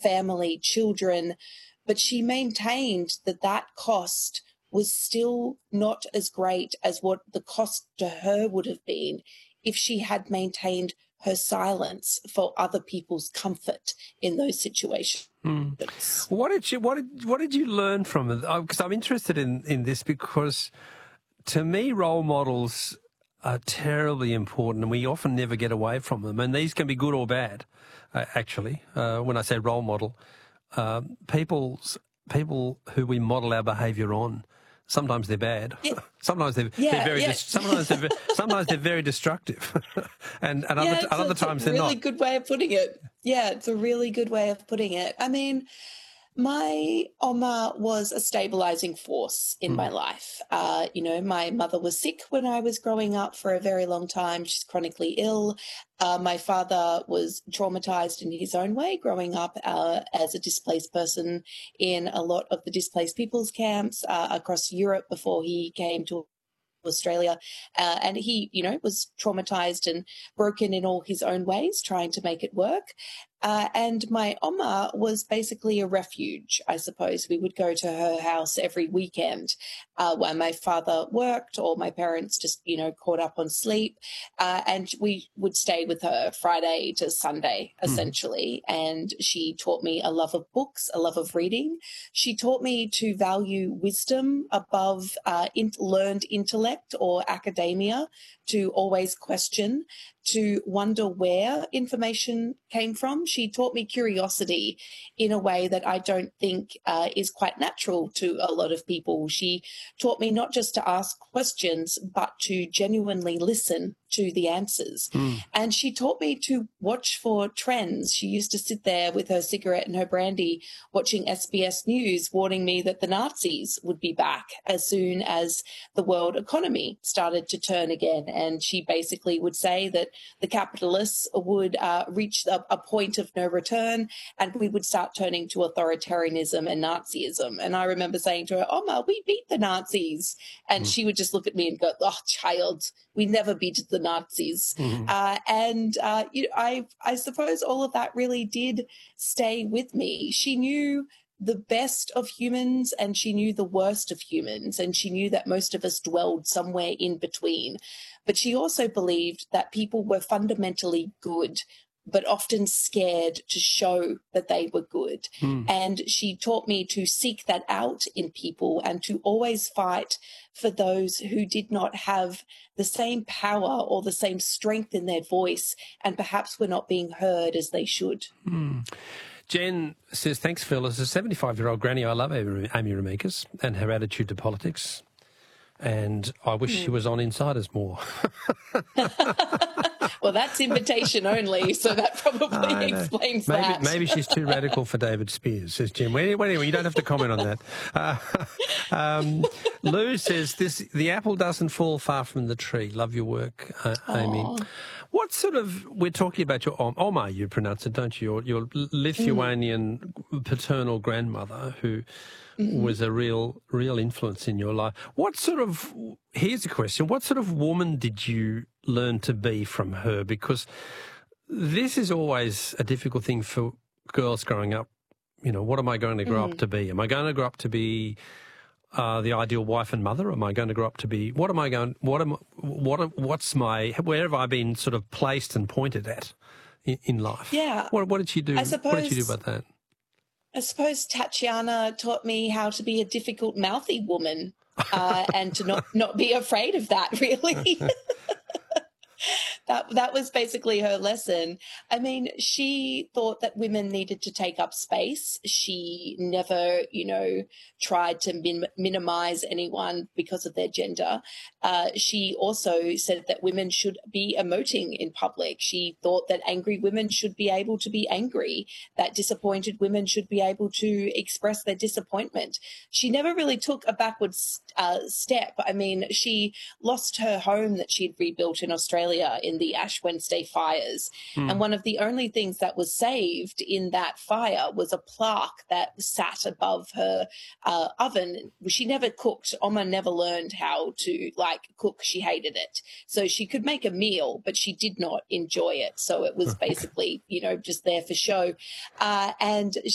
family, children, but she maintained that that cost was still not as great as what the cost to her would have been if she had maintained her silence for other people's comfort in those situations. What did you learn from it? Because I'm interested in this, because to me role models are terribly important, and we often never get away from them. And these can be good or bad, actually. When I say role model, people who we model our behaviour on. Sometimes they're bad. Yeah. Sometimes they're very. Sometimes they're very destructive, and other times they're not. It's a really good way of putting it. Yeah, it's a really good way of putting it. I mean, my Oma was a stabilizing force in my life. My mother was sick when I was growing up for a very long time. She's chronically ill. My father was traumatized in his own way growing up as a displaced person in a lot of the displaced people's camps across Europe before he came to Australia. And he, was traumatized and broken in all his own ways, trying to make it work. And my Oma was basically a refuge, I suppose. We would go to her house every weekend while my father worked, or my parents just, caught up on sleep. And we would stay with her Friday to Sunday, essentially. And she taught me a love of books, a love of reading. She taught me to value wisdom above learned intellect or academia, to always question, to wonder where information came from. She taught me curiosity in a way that I don't think is quite natural to a lot of people. She taught me not just to ask questions, but to genuinely listen to the answers. And she taught me to watch for trends. She used to sit there with her cigarette and her brandy watching SBS News, warning me that the Nazis would be back as soon as the world economy started to turn again. And she basically would say that the capitalists would reach a point of no return, and we would start turning to authoritarianism and Nazism. And I remember saying to her, Oma, we beat the Nazis. And she would just look at me and go, oh, child, we never beat the Nazis. I suppose all of that really did stay with me. She knew the best of humans and she knew the worst of humans, and she knew that most of us dwelled somewhere in between. But she also believed that people were fundamentally good, but often scared to show that they were good. And she taught me to seek that out in people and to always fight for those who did not have the same power or the same strength in their voice, and perhaps were not being heard as they should. Jen says, thanks, Phil. As a 75-year-old granny, I love Amy Remeikis and her attitude to politics. And I wish she was on Insiders more. Well, that's invitation only, so that probably explains that. Maybe she's too radical for David Spears, says Jim. Anyway, you don't have to comment on that. Lou says, the apple doesn't fall far from the tree. Love your work, Amy. What sort of, we're talking about your Oma, you pronounce it, don't you? Your Lithuanian paternal grandmother who was a real influence in your life. Here's a question, what sort of woman did you learn to be from her? Because this is always a difficult thing for girls growing up. What am I going to grow up to be? Am I going to grow up to be the ideal wife and mother? Am I going to grow up to be, where have I been sort of placed and pointed at in life? Yeah. What did she do? What did she do about that? I suppose Tatiana taught me how to be a difficult, mouthy woman and to not be afraid of that, really. That was basically her lesson. I mean, she thought that women needed to take up space. She never, tried to minimize anyone because of their gender. She also said that women should be emoting in public. She thought that angry women should be able to be angry, that disappointed women should be able to express their disappointment. She never really took a backward step. I mean, she lost her home that she'd rebuilt in Australia in the Ash Wednesday fires. And one of the only things that was saved in that fire was a plaque that sat above her oven. She never cooked. Oma never learned how to cook. She hated it. So she could make a meal, but she did not enjoy it. So it was basically, just there for show. And